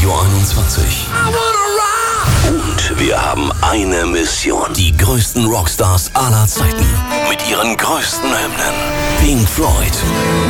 Radio 21. Und wir haben eine Mission. Die größten Rockstars aller Zeiten. Mit ihren größten Hymnen. Pink Floyd.